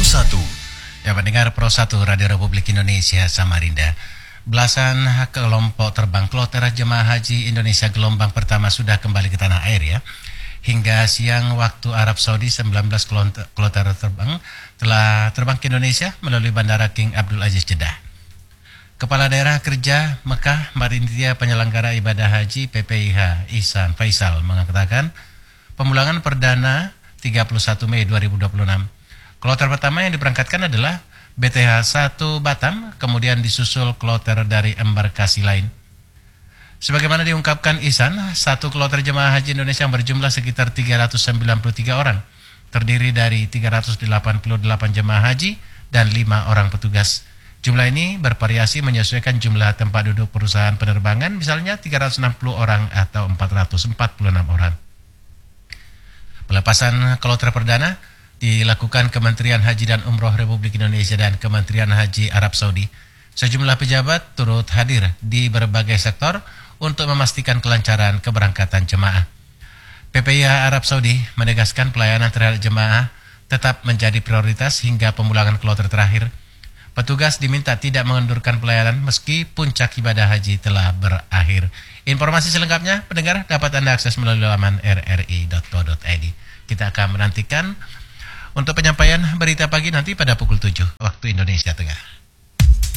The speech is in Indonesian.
Ya, pendengar Pro 1 Radio Republik Indonesia Samarinda. Belasan kelompok terbang kloter jemaah haji Indonesia gelombang pertama sudah kembali ke tanah air ya. Hingga siang waktu Arab Saudi 19 kloter terbang telah terbang ke Indonesia melalui Bandara King Abdul Aziz Jeddah. Kepala Daerah Kerja Mekah Panitia Penyelenggara Ibadah Haji PPIH Ihsan Faisal mengatakan pemulangan perdana 31 Mei 2026. Kloter pertama yang diberangkatkan adalah BTH 1 Batam, kemudian disusul kloter dari embarkasi lain. Sebagaimana diungkapkan Ihsan, satu kloter jemaah haji Indonesia yang berjumlah sekitar 393 orang, terdiri dari 388 jemaah haji dan 5 orang petugas. Jumlah ini bervariasi menyesuaikan jumlah tempat duduk perusahaan penerbangan, misalnya 360 orang atau 446 orang. Pelepasan kloter perdana dilakukan Kementerian Haji dan Umroh Republik Indonesia dan Kementerian Haji Arab Saudi. Sejumlah pejabat turut hadir di berbagai sektor untuk memastikan kelancaran keberangkatan jemaah. PPIH Arab Saudi menegaskan pelayanan terhadap jemaah tetap menjadi prioritas hingga pemulangan kloter terakhir. Petugas diminta tidak mengendurkan pelayanan meski puncak ibadah haji telah berakhir. Informasi selengkapnya, pendengar, dapat Anda akses melalui laman rri.co.id. Kita akan menantikan untuk penyampaian berita pagi nanti pada pukul 7 waktu Indonesia Tengah.